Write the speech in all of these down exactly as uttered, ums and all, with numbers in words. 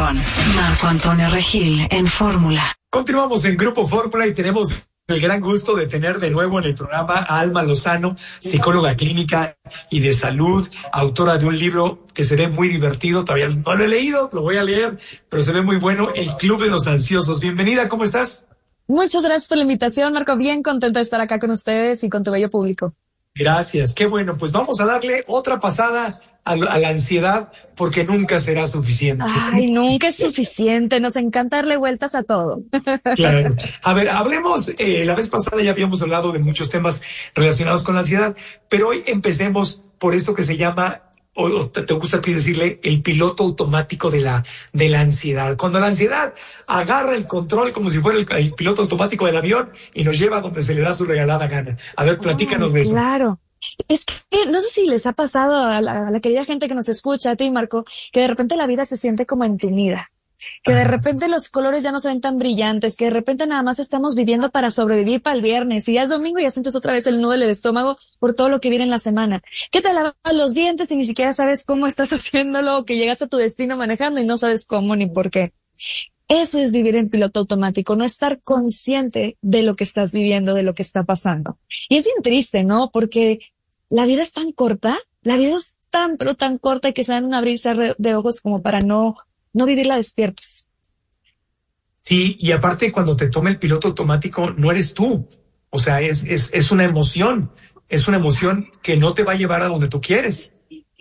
con Marco Antonio Regil en Fórmula. Continuamos en Grupo Fórmula y tenemos el gran gusto de tener de nuevo en el programa a Alma Lozano, psicóloga clínica y de salud, autora de un libro que se ve muy divertido. Todavía no lo he leído, lo voy a leer, pero se ve muy bueno, El Club de los Ansiosos. Bienvenida, ¿cómo estás? Muchas gracias por la invitación, Marco. Bien contenta de estar acá con ustedes y con tu bello público. Gracias, qué bueno. Pues vamos a darle otra pasada a, a la ansiedad, porque nunca será suficiente. Ay, nunca es suficiente. Nos encanta darle vueltas a todo. Claro. A ver, hablemos, eh, la vez pasada ya habíamos hablado de muchos temas relacionados con la ansiedad, pero hoy empecemos por esto que se llama, o, o te gusta a ti decirle, el piloto automático de la, de la ansiedad. Cuando la ansiedad agarra el control como si fuera el, el piloto automático del avión y nos lleva a donde se le da su regalada gana. A ver, platícanos Ay, de eso. Claro. Es que no sé si les ha pasado a la, a la querida gente que nos escucha, a ti, Marco, que de repente la vida se siente como entumida. Que de repente los colores ya no se ven tan brillantes, que de repente nada más estamos viviendo para sobrevivir para el viernes y ya es domingo y ya sientes otra vez el nudo en el estómago por todo lo que viene en la semana. Que te lavas los dientes y ni siquiera sabes cómo estás haciéndolo, o que llegas a tu destino manejando y no sabes cómo ni por qué. Eso es vivir en piloto automático, no estar consciente de lo que estás viviendo, de lo que está pasando. Y es bien triste, ¿no? Porque la vida es tan corta, la vida es tan, pero tan corta que se dan un abrir y cerrar de ojos como para no no vivirla despiertos. Sí, y aparte cuando te toma el piloto automático no eres tú, o sea, es, es, es una emoción, es una emoción que no te va a llevar a donde tú quieres.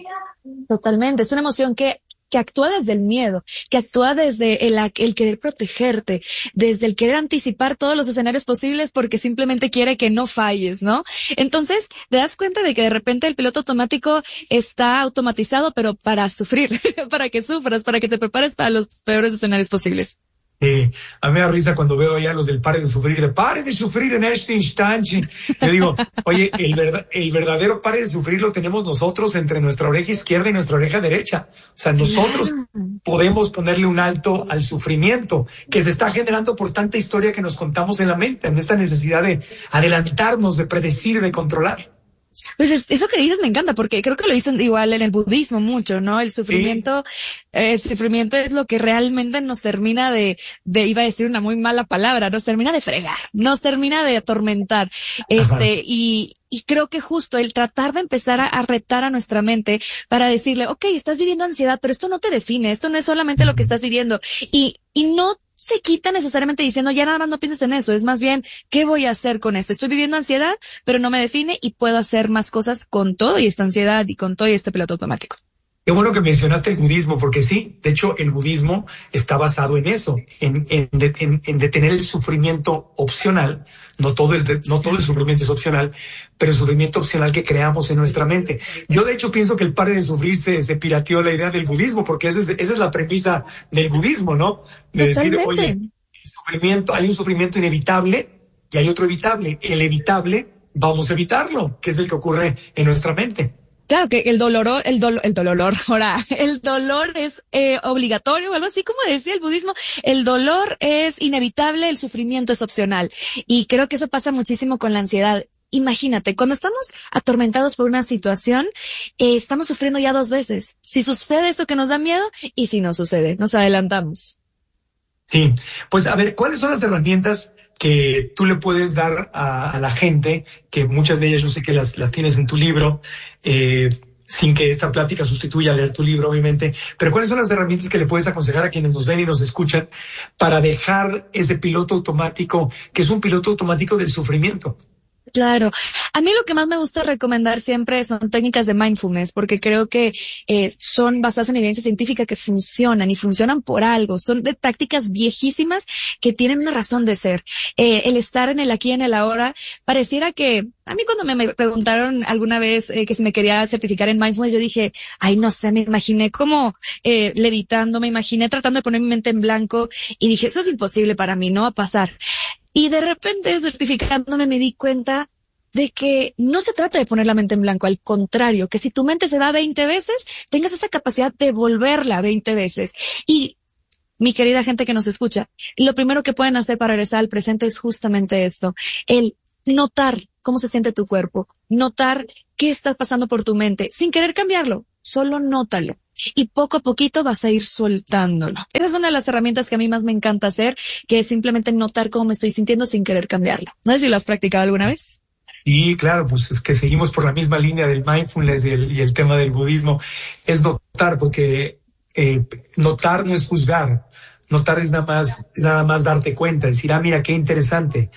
Totalmente, es una emoción que que actúa desde el miedo, que actúa desde el, el querer protegerte, desde el querer anticipar todos los escenarios posibles porque simplemente quiere que no falles, ¿no? Entonces, te das cuenta de que de repente el piloto automático está automatizado, pero para sufrir, para que sufras, para que te prepares para los peores escenarios posibles. Eh, a mí me da risa cuando veo allá los del pare de sufrir, de pare de sufrir en este instante. Yo digo, oye, el, verdad, el verdadero pare de sufrir lo tenemos nosotros entre nuestra oreja izquierda y nuestra oreja derecha. O sea, nosotros claro. podemos ponerle un alto al sufrimiento que se está generando por tanta historia que nos contamos en la mente, en esta necesidad de adelantarnos, de predecir, de controlar. Pues es, eso que dices me encanta, porque creo que lo dicen igual en el budismo mucho, ¿no? El sufrimiento, sí. eh, el sufrimiento es lo que realmente nos termina de, de, iba a decir una muy mala palabra, nos termina de fregar, nos termina de atormentar. Este, Ajá. y, y creo que justo el tratar de empezar a, a retar a nuestra mente para decirle, ok, estás viviendo ansiedad, pero esto no te define, esto no es solamente lo que estás viviendo. Y, y no se quita necesariamente diciendo ya nada más no pienses en eso, es más bien ¿qué voy a hacer con esto? Estoy viviendo ansiedad, pero no me define y puedo hacer más cosas con todo y esta ansiedad y con todo y este piloto automático. Qué bueno que mencionaste el budismo, porque sí, de hecho el budismo está basado en eso, en, en, en, en detener el sufrimiento opcional. No todo el, no todo el sufrimiento es opcional, pero el sufrimiento opcional que creamos en nuestra mente. Yo de hecho pienso que el pare de sufrir se, se pirateó la idea del budismo, porque esa es, esa es la premisa del budismo, ¿no? De Totalmente. decir, oye, el sufrimiento, hay un sufrimiento inevitable y hay otro evitable. El evitable, vamos a evitarlo, que es el que ocurre en nuestra mente. Claro que el dolor, el dolor, el dolor, ahora, el dolor es eh, obligatorio o algo así como decía el budismo, el dolor es inevitable, el sufrimiento es opcional. Y creo que eso pasa muchísimo con la ansiedad. Imagínate, cuando estamos atormentados por una situación, eh, estamos sufriendo ya dos veces. Si sucede eso que nos da miedo y si no sucede, nos adelantamos. Sí, pues a ver, ¿cuáles son las herramientas que tú le puedes dar a, a la gente, que muchas de ellas yo sé que las, las tienes en tu libro, eh, sin que esta plática sustituya a leer tu libro, obviamente, pero cuáles son las herramientas que le puedes aconsejar a quienes nos ven y nos escuchan para dejar ese piloto automático, que es un piloto automático del sufrimiento? Claro. A mí lo que más me gusta recomendar siempre son técnicas de mindfulness, porque creo que eh, son basadas en evidencia científica que funcionan y funcionan por algo. Son de tácticas viejísimas que tienen una razón de ser. Eh, el estar en el aquí y en el ahora, pareciera que a mí cuando me, me preguntaron alguna vez eh, que si me quería certificar en mindfulness, yo dije, ay, no sé, me imaginé como eh, levitando, me imaginé tratando de poner mi mente en blanco y dije, eso es imposible para mí, no va a pasar. Y de repente, certificándome, me di cuenta de que no se trata de poner la mente en blanco, al contrario, que si tu mente se va veinte veces, tengas esa capacidad de volverla veinte veces. Y mi querida gente que nos escucha, lo primero que pueden hacer para regresar al presente es justamente esto, el notar cómo se siente tu cuerpo, notar qué está pasando por tu mente, sin querer cambiarlo. solo nótalo. Y poco a poquito vas a ir soltándolo. Esa es una de las herramientas que a mí más me encanta hacer, que es simplemente notar cómo me estoy sintiendo sin querer cambiarlo. No sé si lo has practicado alguna vez. Y claro, pues es que seguimos por la misma línea del mindfulness y el, y el tema del budismo. Es notar, porque eh, notar no es juzgar. Notar es nada más, es nada más darte cuenta, decir, ah, mira, qué interesante.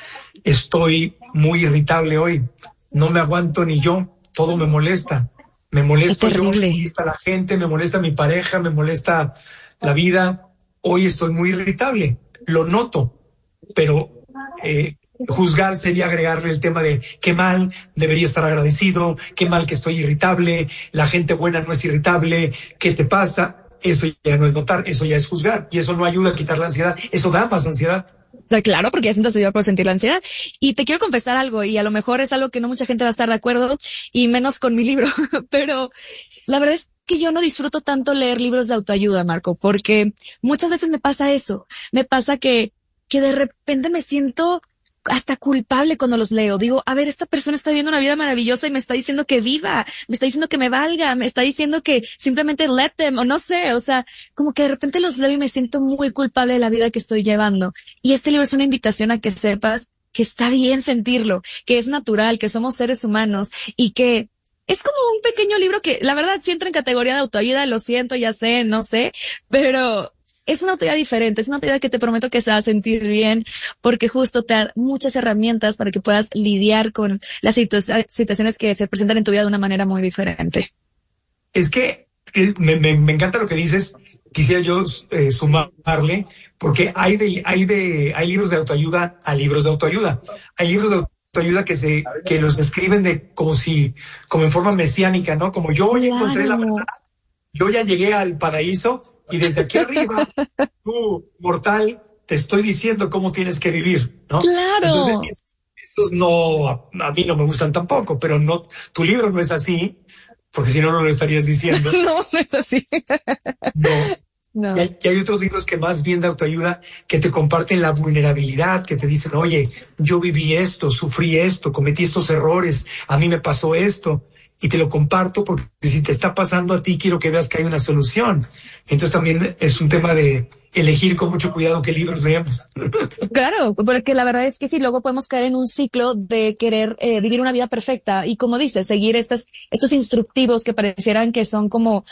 Estoy muy irritable hoy. No me aguanto ni yo. Todo me molesta. Me molesto yo, me molesta la gente, me molesta mi pareja, me molesta la vida. Hoy estoy muy irritable. Lo noto, pero eh, juzgar sería agregarle el tema de qué mal, debería estar agradecido, qué mal que estoy irritable, la gente buena no es irritable, ¿qué te pasa? Eso ya no es notar, eso ya es juzgar, y eso no ayuda a quitar la ansiedad, eso da más ansiedad. Claro, porque ya sientes ayuda por sentir la ansiedad. Y te quiero confesar algo, y a lo mejor es algo que no mucha gente va a estar de acuerdo, y menos con mi libro, pero la verdad es que yo no disfruto tanto leer libros de autoayuda, Marco, porque muchas veces me pasa eso, me pasa que, que de repente me siento hasta culpable cuando los leo. Digo, a ver, esta persona está viviendo una vida maravillosa y me está diciendo que viva, me está diciendo que me valga, me está diciendo que simplemente let them, o no sé, o sea, como que de repente los leo y me siento muy culpable de la vida que estoy llevando. Y este libro es una invitación a que sepas que está bien sentirlo, que es natural, que somos seres humanos y que es como un pequeño libro que la verdad sí entra en categoría de autoayuda, lo siento, ya sé, no sé, pero es una autoayuda diferente, es una autoayuda que te prometo que se va a sentir bien, porque justo te da muchas herramientas para que puedas lidiar con las situ- situaciones que se presentan en tu vida de una manera muy diferente. Es que eh, me, me, me encanta lo que dices. Quisiera yo eh, sumarle, porque hay de, hay de, hay libros de autoayuda a libros de autoayuda. Hay libros de autoayuda que se, que los describen de como si, como en forma mesiánica, ¿no? Como yo hoy encontré la verdad. Yo ya llegué al paraíso y desde aquí arriba, tú, mortal, te estoy diciendo cómo tienes que vivir, ¿no? Claro. Entonces, estos no, a, a mí no me gustan tampoco, pero no, tu libro no es así, porque si no, no lo estarías diciendo. No, no es así. No. No. Y hay, y hay otros libros que más bien de autoayuda que te comparten la vulnerabilidad, que te dicen, oye, yo viví esto, sufrí esto, cometí estos errores, a mí me pasó esto. Y te lo comparto porque si te está pasando a ti, quiero que veas que hay una solución. Entonces también es un tema de elegir con mucho cuidado qué libros leemos. Claro, porque la verdad es que sí, luego podemos caer en un ciclo de querer eh, vivir una vida perfecta y, como dices, seguir estas, estos instructivos que parecieran que son como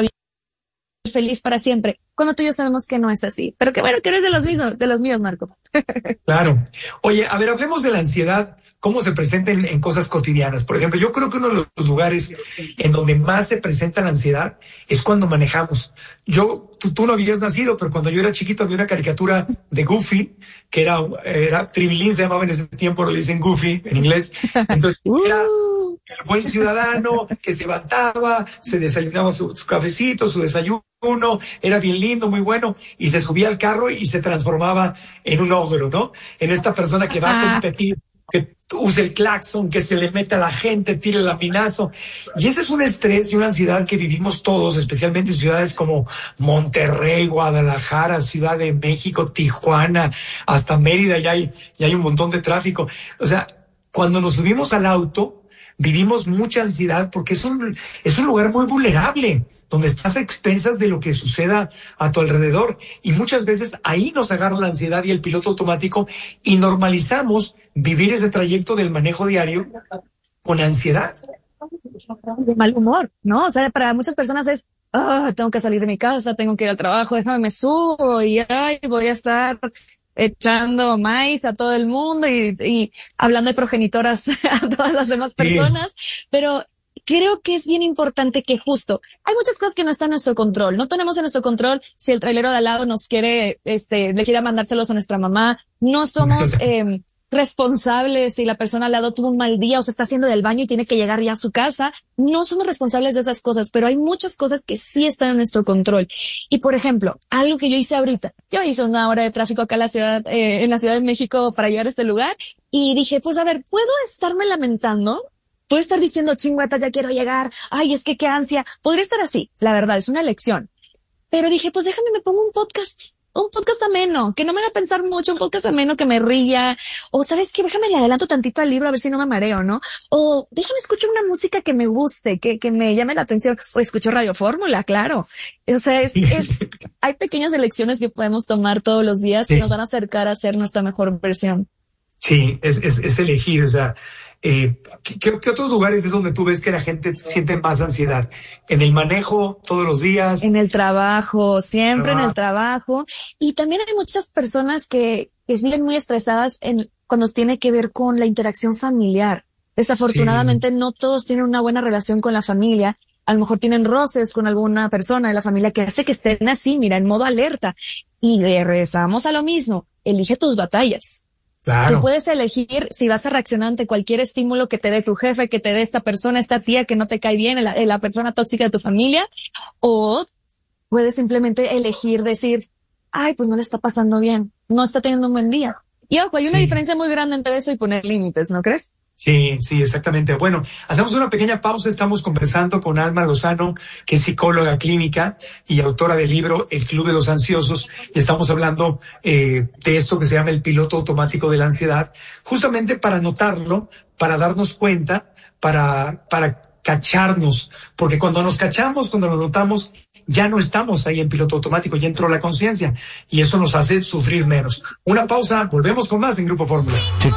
feliz para siempre, cuando tú y yo sabemos que no es así. Pero qué bueno que eres de los mismos, de los míos, Marco. Claro. Oye, a ver, hablemos de la ansiedad, cómo se presenta en, en cosas cotidianas. Por ejemplo, yo creo que uno de los lugares en donde más se presenta la ansiedad es cuando manejamos. Yo, tú, tú no habías nacido, pero cuando yo era chiquito había una caricatura de Goofy, que era, era Tribilín, se llamaba en ese tiempo, le dicen Goofy en inglés. Entonces, era el buen ciudadano que se levantaba, se desayunaba su, su cafecito, su desayuno, era bien lindo, muy bueno, y se subía al carro y se transformaba en un ogro, ¿no? En esta persona que va a competir, que use el claxon, que se le mete a la gente, tire el laminazo. Y ese es un estrés y una ansiedad que vivimos todos, especialmente en ciudades como Monterrey, Guadalajara, Ciudad de México, Tijuana, hasta Mérida, ya hay, ya hay un montón de tráfico. O sea, cuando nos subimos al auto, vivimos mucha ansiedad porque es un, es un lugar muy vulnerable, donde estás a expensas de lo que suceda a tu alrededor. Y muchas veces ahí nos agarra la ansiedad y el piloto automático y normalizamos vivir ese trayecto del manejo diario con ansiedad. De mal humor, ¿no? O sea, para muchas personas es, ah, oh, tengo que salir de mi casa, tengo que ir al trabajo, déjame me subo y ay, voy a estar echando maíz a todo el mundo y, y hablando de progenitoras a todas las demás personas, sí. Pero creo que es bien importante que justo, hay muchas cosas que no están en nuestro control, no tenemos en nuestro control si el trailero de al lado nos quiere, este, le quiere mandárselos a nuestra mamá, no somos, eh, responsables si la persona al lado tuvo un mal día o se está haciendo del baño y tiene que llegar ya a su casa. No somos responsables de esas cosas, pero hay muchas cosas que sí están en nuestro control. Y por ejemplo, algo que yo hice ahorita, yo hice una hora de tráfico acá en la ciudad, eh, en la Ciudad de México para llegar a este lugar y dije, pues a ver, ¿puedo estarme lamentando? ¿Puedo estar diciendo, chingüetas, ya quiero llegar? Ay, es que qué ansia. Podría estar así, la verdad, es una elección. Pero dije, pues déjame, me pongo un podcast. un podcast ameno, que no me haga pensar mucho, un podcast ameno que me ría, o ¿sabes qué? Déjame le adelanto tantito al libro a ver si no me mareo, ¿no? O déjame escuchar una música que me guste, que, que me llame la atención, o escucho Radio Fórmula, claro. O sea, es, es, hay pequeñas elecciones que podemos tomar todos los días que Sí. nos van a acercar a ser nuestra mejor versión. Sí, es, es, es elegir, o sea, eh, ¿qué, qué otros lugares es donde tú ves que la gente siente más ansiedad? ¿En el manejo todos los días? En el trabajo, siempre Ah. en el trabajo. Y también hay muchas personas que, que viven muy estresadas en, cuando tiene que ver con la interacción familiar. Desafortunadamente no todos tienen una buena relación con la familia. A lo mejor tienen roces con alguna persona de la familia que hace que estén así, mira, en modo alerta. Y regresamos a lo mismo. Elige tus batallas. Claro. Tú puedes elegir si vas a reaccionar ante cualquier estímulo que te dé tu jefe, que te dé esta persona, esta tía que no te cae bien, la, la persona tóxica de tu familia, o puedes simplemente elegir decir, ay, pues no le está pasando bien, no está teniendo un buen día. Y ojo, hay una Sí. diferencia muy grande entre eso y poner límites, ¿no crees? Sí, sí, exactamente. Bueno, hacemos una pequeña pausa. Estamos conversando con Alma Lozano, que es psicóloga clínica y autora del libro El Club de los Ansiosos. Y estamos hablando eh, de esto que se llama el piloto automático de la ansiedad, justamente para notarlo, para darnos cuenta, para, para cacharnos. Porque cuando nos cachamos, cuando lo notamos, ya no estamos ahí en piloto automático, ya entró la conciencia y eso nos hace sufrir menos. Una pausa, volvemos con más en Grupo Fórmula.